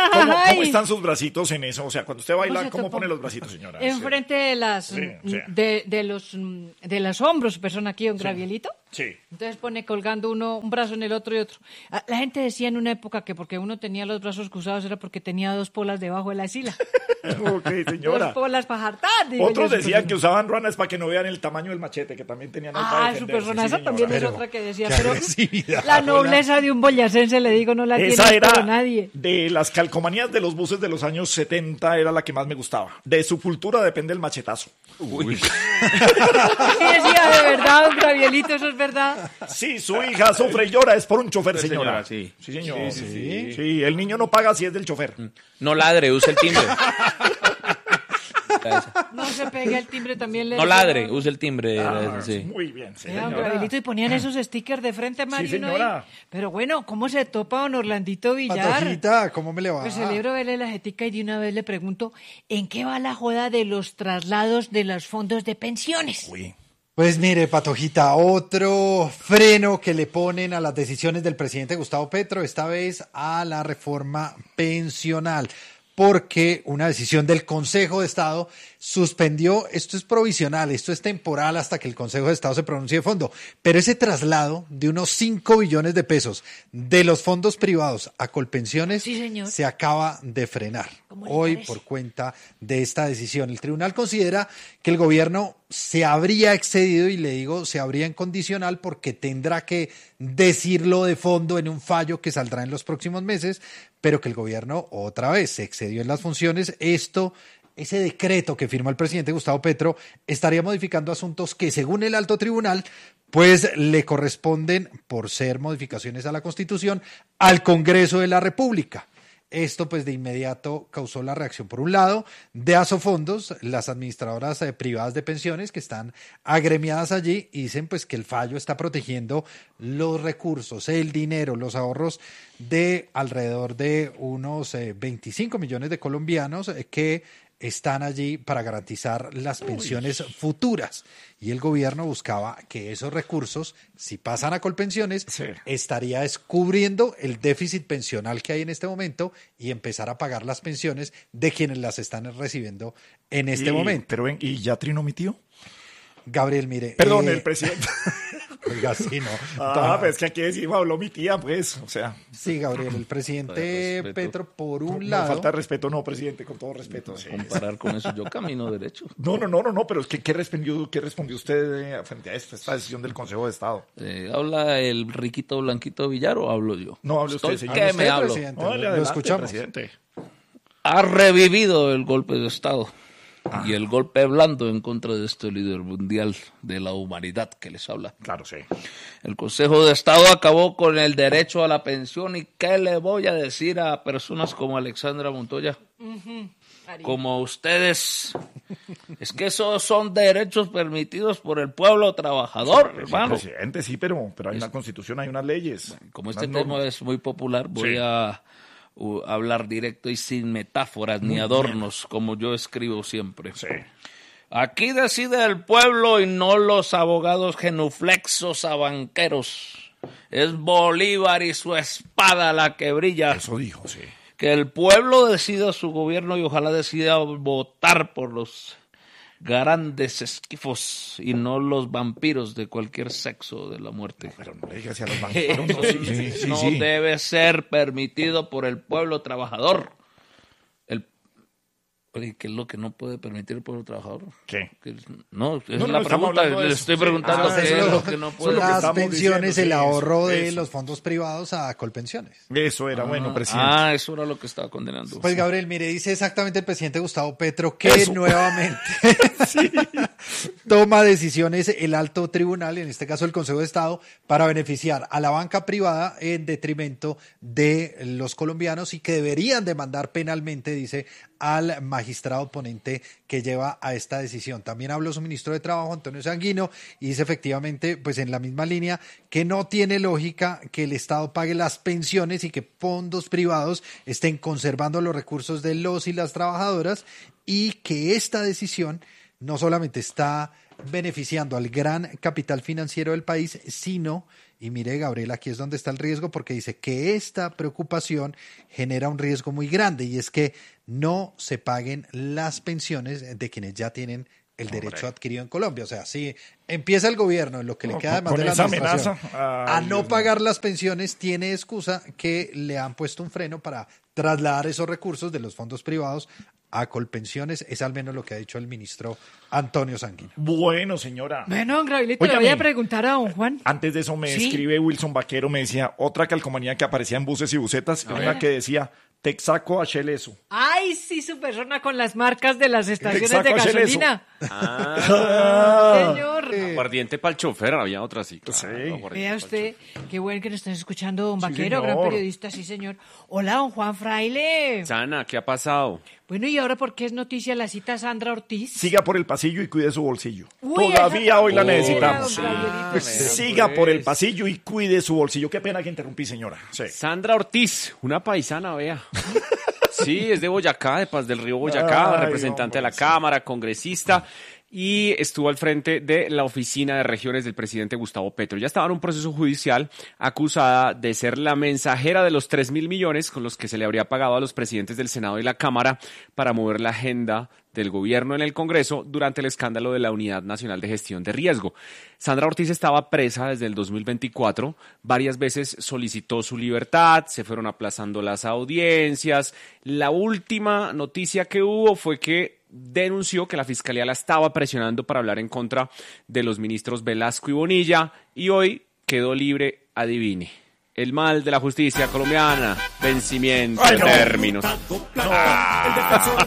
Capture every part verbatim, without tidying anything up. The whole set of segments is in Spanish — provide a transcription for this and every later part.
¿Cómo, ¿Cómo están sus bracitos en eso? O sea, cuando usted baila, ¿cómo, ¿cómo pone los bracitos, señora? Enfrente de las Sí, sí. de, de los de los hombros, persona aquí, un Sí. gravielito. Sí. Entonces pone colgando uno un brazo en el otro y otro. Ah, La gente decía en una época que porque uno tenía los brazos cruzados era porque tenía dos polas debajo de la axila. Ok, señora. Dos polas para jartar. digo Otros yo, decían super- que usaban ruanas para que no vean el tamaño del machete, que también tenían ahí para Ah, su defenderse. persona, Sí, esa señora. también es Pero, otra que decía. qué Pero agresividad, la abuela. nobleza de un boyacense, le digo, no la Esa tiene era pero nadie. de las calcomanías de los buses de los años setenta, era la que más me gustaba. De su cultura depende el machetazo. Uy. Sí, decía, de verdad, un gravielito, eso es verdad. Sí, su hija sufre y llora, es por un chofer, Sí, señora. señora, sí. Sí, señor. Sí, sí. Sí, el niño no paga si es del chofer. No ladre, use el timbre. No se pegue el timbre también. Le No decía, ladre, ¿no? use el timbre. Ah, sí. Muy bien, sí, Era un señora. gravilito y ponían esos stickers de frente, Mario. Sí, ¿no? señora. Ahí. Pero bueno, ¿cómo se topa don Orlandito Villar? Patojita, ¿cómo me le va? Pues celebro verle la jetica y de una vez le pregunto, ¿en qué va la joda de los traslados de los fondos de pensiones? Uy. Pues mire, Patojita, otro freno que le ponen a las decisiones del presidente Gustavo Petro, esta vez a la reforma pensional, porque una decisión del Consejo de Estado suspendió, esto es provisional, esto es temporal hasta que el Consejo de Estado se pronuncie de fondo, pero ese traslado de unos cinco billones de pesos de los fondos privados a Colpensiones Sí, señor. se acaba de frenar ¿Cómo le hoy parece? por cuenta de esta decisión. El tribunal considera que el gobierno se habría excedido, y le digo se habría en condicional porque tendrá que decirlo de fondo en un fallo que saldrá en los próximos meses, pero que el gobierno otra vez se excedió en las funciones. Esto, ese decreto que firmó el presidente Gustavo Petro, estaría modificando asuntos que, según el alto tribunal, pues le corresponden, por ser modificaciones a la Constitución, al Congreso de la República. Esto pues de inmediato causó la reacción, por un lado, de Asofondos, las administradoras eh, privadas de pensiones que están agremiadas allí, y dicen pues que el fallo está protegiendo los recursos, el dinero, los ahorros de alrededor de unos eh, veinticinco millones de colombianos eh, que están allí para garantizar las pensiones futuras. Y el gobierno buscaba que esos recursos, si pasan a Colpensiones, Sí. estaría descubriendo el déficit pensional que hay en este momento y empezar a pagar las pensiones de quienes las están recibiendo en este Y- momento. Pero ven, ¿y ya trinó mi tío? Gabriel, mire. Perdón, eh, el presidente. Oiga, sí, no. Ah, pues que aquí decimos, habló mi tía, pues. O sea, Sí, Gabriel, el presidente Respeto. Petro, por un no lado. falta de respeto, no, presidente, con todo respeto. sí. Comparar con eso, yo camino derecho. No, no, no, no, no, pero es que ¿qué respondió, qué respondió usted eh, frente a esta, esta decisión del Consejo de Estado? Eh, ¿Habla el riquito Blanquito Villar o hablo yo? No, hable usted, Estoy señor. que Hable me usted, hablo. presidente. No, lo- le lo adelante, escuchamos. presidente. Ha revivido el golpe de Estado y el golpe blando en contra de este líder mundial de la humanidad que les habla. Claro, sí. El Consejo de Estado acabó con el derecho a la pensión, y ¿qué le voy a decir a personas como Alexandra Montoya? Como ustedes. Es que esos son derechos permitidos por el pueblo trabajador, Sí, hermano. presidente, sí, pero, pero hay una constitución, hay unas leyes. Como este Unas tema normas. es muy popular, voy Sí. a uh, hablar directo y sin metáforas ni adornos, como yo escribo siempre. Sí. Aquí decide el pueblo y no los abogados genuflexos a banqueros. Es Bolívar y su espada la que brilla. Eso dijo, sí. Que el pueblo decida su gobierno y ojalá decida votar por los grandes esquifos y no los vampiros de cualquier sexo de la muerte. Pero no le digas a los banqueros. no, sí, sí, sí, no sí. debe ser permitido por el pueblo trabajador. El, oye, ¿qué es lo que no puede permitir el pueblo trabajador? ¿Qué? Que- No, esa No, es no, la estamos pregunta. hablando de Le eso. estoy Sí. preguntando Ah, qué eso es es lo lo- que no eso es puede. lo que Las estamos pensiones, diciendo, el sí, ahorro eso, de eso. los fondos privados a Colpensiones. Eso era bueno, presidente. Ah, eso era lo que estaba condenando. Pues Gabriel, mire, dice exactamente el presidente Gustavo Petro que Eso. nuevamente toma decisiones el alto tribunal, en este caso el Consejo de Estado, para beneficiar a la banca privada en detrimento de los colombianos, y que deberían demandar penalmente, dice, al magistrado ponente que lleva a esta decisión. También habló su ministro de Trabajo, Antonio Sanguino, y dice efectivamente, pues en la misma línea, que no tiene lógica que el Estado pague las pensiones y que fondos privados estén conservando los recursos de los y las trabajadoras, y que esta decisión no solamente está beneficiando al gran capital financiero del país, sino Y mire, Gabriel, aquí es donde está el riesgo, porque dice que esta preocupación genera un riesgo muy grande, y es que no se paguen las pensiones de quienes ya tienen el derecho Hombre. adquirido en Colombia. O sea, si empieza el gobierno, en lo que no, le queda además de la administración, amenaza, a no Dios pagar mío. las pensiones, tiene excusa que le han puesto un freno para trasladar esos recursos de los fondos privados a Colpensiones. Es al menos lo que ha dicho el ministro Antonio Sanguino. Bueno, señora. Bueno, Gabrielito, le voy a preguntar a don Juan. Antes de eso me ¿Sí? escribe Wilson Vaquero, me decía, otra calcomanía que aparecía en buses y busetas, a una ver. que decía, Texaco Acheleso. Ay, sí, su persona con las marcas de las estaciones Texaco de gasolina. Ah, señor. Aguardiente para el chofer, había otra así. Claro, sí. Vea usted, qué bueno que nos están escuchando, don Vaquero, sí, gran periodista, sí, señor. Hola, don Juan Fraile. Sana, ¿qué ha pasado? Bueno, ¿y ahora por qué es noticia la cita Sandra Ortiz? Siga por el pasillo y cuide su bolsillo. Uy, Todavía esa... hoy la necesitamos. Sí. Pues, siga pues. por el pasillo y cuide su bolsillo. Qué pena que interrumpí, señora. Sí. Sandra Ortiz, una paisana, vea. Sí, es de Boyacá, de Paz del Río Boyacá, Ay, representante hombre, de la sí. Cámara, congresista, y estuvo al frente de la oficina de regiones del presidente Gustavo Petro. Ya estaba en un proceso judicial, acusada de ser la mensajera de los tres mil millones con los que se le habría pagado a los presidentes del Senado y la Cámara para mover la agenda del gobierno en el Congreso durante el escándalo de la Unidad Nacional de Gestión de Riesgo. Sandra Ortiz estaba presa desde el dos mil veinticuatro, varias veces solicitó su libertad, se fueron aplazando las audiencias. La última noticia que hubo fue que denunció que la Fiscalía la estaba presionando para hablar en contra de los ministros Velasco y Bonilla, y hoy quedó libre, adivine. El mal de la justicia colombiana, vencimiento Ay, no. de términos. No. Ah,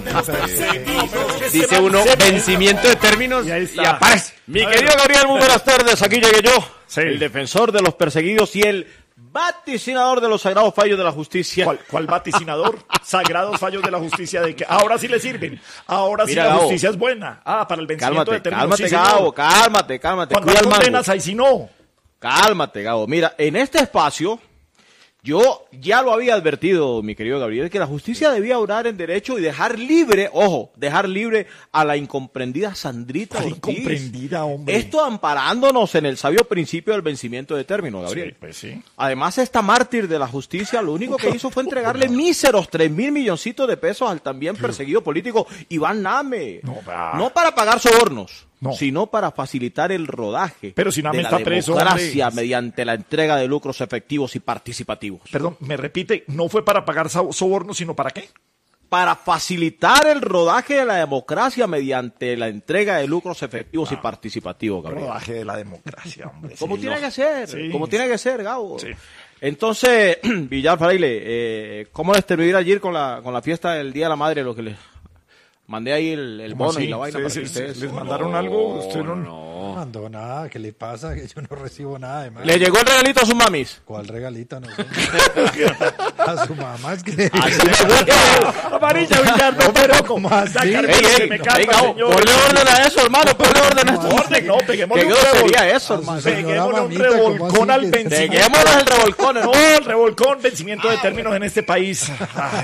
dice uno, vencimiento de términos y, y aparece. Mi querido Gabriel, muy buenas tardes, aquí llegué yo, sí. el defensor de los perseguidos y el vaticinador de los sagrados fallos de la justicia. ¿Cuál, cuál vaticinador? Sagrados fallos de la justicia, de que ahora sí le sirven. Ahora Mira, sí la Gabo, justicia es buena. Ah, para el vencimiento cálmate, de términos. Cálmate, sí, Gabo, cálmate, cálmate. Cuando hay condenas, ahí sí no. Cálmate, Gabo. Mira, en este espacio, yo ya lo había advertido, mi querido Gabriel, que la justicia debía orar en derecho y dejar libre, ojo, dejar libre a la incomprendida Sandrita Ortiz. Incomprendida, hombre. Esto amparándonos en el sabio principio del vencimiento de término, Gabriel. Sí, pues sí. Además, esta mártir de la justicia lo único que hizo fue entregarle míseros tres mil milloncitos de pesos al también perseguido político Iván Name. No, bah. no para pagar sobornos. No. Sino para facilitar el rodaje Pero si Name de la está preso, democracia hombre. mediante la entrega de lucros efectivos y participativos. Perdón, me repite, no fue para pagar sobornos, sino ¿para qué? Para facilitar el rodaje de la democracia mediante la entrega de lucros efectivos ah, y participativos, Gabriel. Rodaje de la democracia, hombre. Como sí, tiene no. que ser, sí. como tiene que ser, Gabo. Sí. Entonces, Villar Fraile, eh, ¿cómo les terminó ayer con la, con la fiesta del Día de la Madre, lo que les... Mandé ahí el, el bono así? y la vaina sí, para sí, que ustedes... ¿Les mandaron no, algo? Usted no... No mandó nada. ¿Qué le pasa? Que yo no recibo nada de más. ¿Le llegó el regalito a sus mamis? ¿Cuál regalito? No sé. A su mamá es que... Amarilla, Villar, no, pero ¿cómo así? Ey, ey, me calma, ey, Gabo, ponle orden a eso, hermano, ponle orden a eso. Orden, no, peguémosle un revolcón. eso, hermano? Peguémosle un revolcón al vencimiento. Peguémosle el revolcón, No, el revolcón, vencimiento de términos en este país.